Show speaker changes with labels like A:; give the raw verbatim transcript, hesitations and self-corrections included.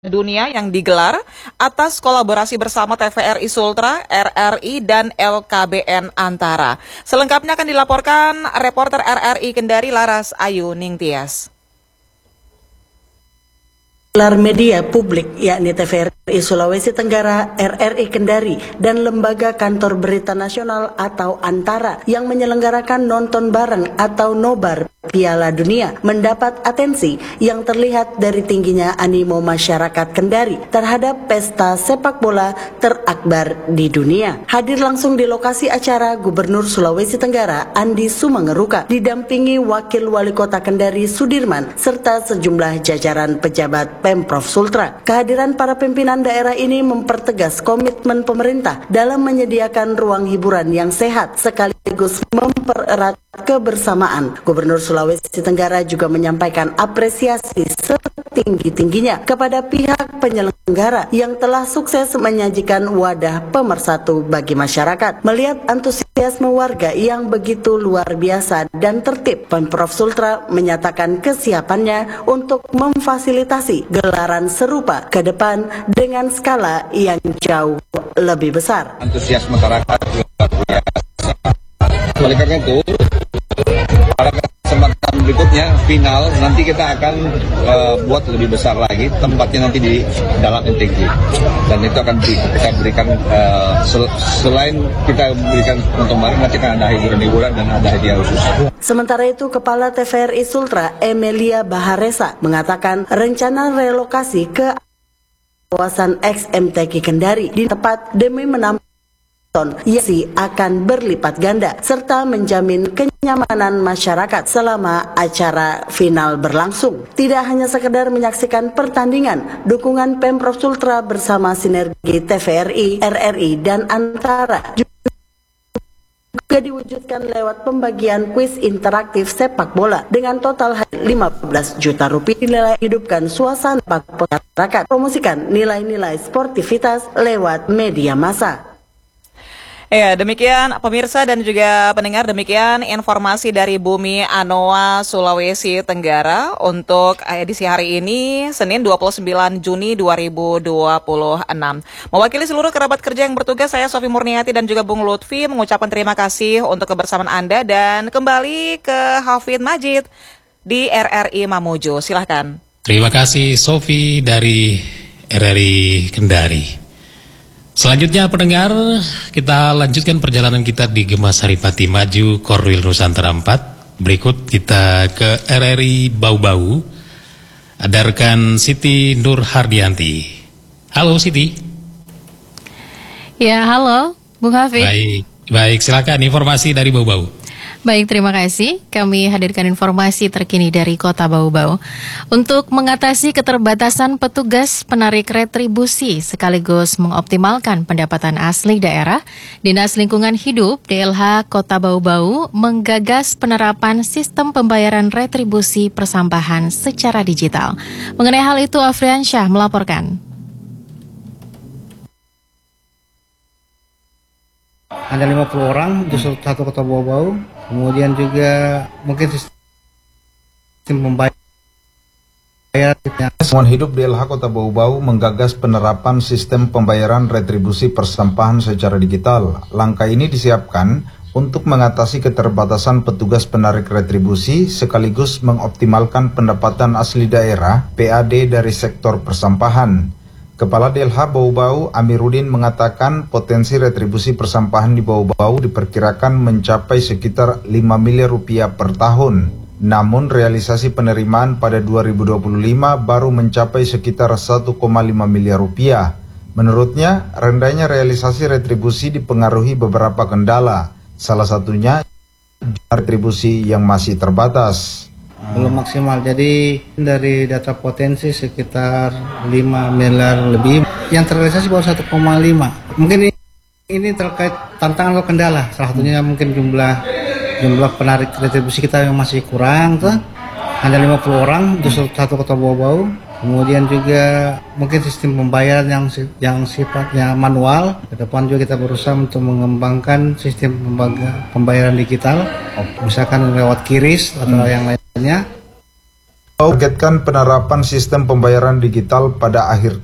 A: Dunia yang digelar atas kolaborasi bersama T V R I Sultra, R R I, dan L K B N Antara. Selengkapnya akan dilaporkan reporter R R I Kendari Laras Ayu Ningtyas.
B: Gelar media publik yakni T V R I Sulawesi Tenggara, R R I Kendari, dan Lembaga Kantor Berita Nasional atau Antara yang menyelenggarakan nonton bareng atau nobar Piala Dunia mendapat atensi yang terlihat dari tingginya animo masyarakat Kendari terhadap pesta sepak bola terakbar di dunia. Hadir langsung di lokasi acara Gubernur Sulawesi Tenggara Andi Sumangeruka didampingi Wakil Wali Kota Kendari Sudirman serta sejumlah jajaran pejabat Pemprov Sultra. Kehadiran para pimpinan daerah ini mempertegas komitmen pemerintah dalam menyediakan ruang hiburan yang sehat sekaligus mempererat kebersamaan. Gubernur Sulawesi Tenggara juga menyampaikan apresiasi setinggi-tingginya kepada pihak penyelenggara yang telah sukses menyajikan wadah pemersatu bagi masyarakat. Melihat antusiasme warga yang begitu luar biasa dan tertib, Pemprov Sultra menyatakan kesiapannya untuk memfasilitasi gelaran serupa ke depan dengan skala yang jauh lebih besar.
C: Antusias masyarakat luar biasa. Oleh karena itu, pada kesempatan berikutnya final nanti kita akan uh, buat lebih besar lagi, tempatnya nanti di dalam M T G, dan itu akan di, kita berikan uh, sel, selain kita berikan untuk kemarin nanti akan ada hiburan-hiburan dan ada hadiah khusus.
B: Sementara itu, Kepala T V R I Sultra Emilia Baharesa mengatakan rencana relokasi ke kawasan X M T G Kendari di tepat demi menampung Yesi akan berlipat ganda serta menjamin kenyamanan masyarakat selama acara final berlangsung. Tidak hanya sekedar menyaksikan pertandingan, dukungan Pemprov Sultra bersama sinergi T V R I, R R I, dan Antara juga diwujudkan lewat pembagian kuis interaktif sepak bola dengan total lima belas juta rupiah. Nilai hidupkan suasana masyarakat, promosikan nilai-nilai sportivitas lewat media massa.
A: Ya, demikian pemirsa dan juga pendengar, demikian informasi dari Bumi Anoa, Sulawesi Tenggara untuk edisi hari ini, Senin dua puluh sembilan Juni dua ribu dua puluh enam. Mewakili seluruh kerabat kerja yang bertugas, saya Sofi Murniati dan juga Bung Lutfi mengucapkan terima kasih untuk kebersamaan Anda dan kembali ke Hafid Majid di R R I Mamuju. Silahkan.
D: Terima kasih Sofi dari R R I Kendari. Selanjutnya pendengar, kita lanjutkan perjalanan kita di Gema Saripati Maju, Korwil Nusantara empat. Berikut kita ke R R I Bau-Bau. Ada rekan Siti Nur Hardianti. Halo Siti.
E: Ya, halo Bung Hafid.
D: Baik, baik silakan informasi dari Bau-Bau.
E: Baik, terima kasih. Kami hadirkan informasi terkini dari Kota Bau-Bau. Untuk mengatasi keterbatasan petugas penarik retribusi sekaligus mengoptimalkan pendapatan asli daerah, Dinas Lingkungan Hidup D L H Kota Bau-Bau menggagas penerapan sistem pembayaran retribusi persampahan secara digital. Mengenai hal itu, Afriansyah melaporkan.
F: Ada lima puluh orang di satu Kota Bau-Bau, kemudian juga mungkin sistem pembayaran.
G: Lingkungan Hidup D L H Kota Bau-Bau menggagas penerapan sistem pembayaran retribusi persampahan secara digital. Langkah ini disiapkan untuk mengatasi keterbatasan petugas penarik retribusi sekaligus mengoptimalkan pendapatan asli daerah P A D dari sektor persampahan. Kepala D L H Bau-Bau Amiruddin mengatakan potensi retribusi persampahan di Bau-Bau diperkirakan mencapai sekitar lima miliar rupiah per tahun. Namun realisasi penerimaan pada dua ribu dua puluh lima baru mencapai sekitar satu koma lima miliar rupiah. Menurutnya, rendahnya realisasi retribusi dipengaruhi beberapa kendala. Salah satunya retribusi yang masih terbatas.
F: Belum maksimal, jadi dari data potensi sekitar lima miliar lebih, yang terrealisasi baru satu koma lima. Mungkin ini, ini terkait tantangan atau kendala, salah satunya mungkin jumlah jumlah penarik retribusi kita yang masih kurang tuh. Ada lima puluh orang di satu Kota Bau-Bau, kemudian juga mungkin sistem pembayaran yang yang sifatnya manual. Ke depan juga kita berusaha untuk mengembangkan sistem pembayaran digital, misalkan lewat kiris atau hmm. yang lainnya.
G: targetkan penerapan sistem pembayaran digital pada akhir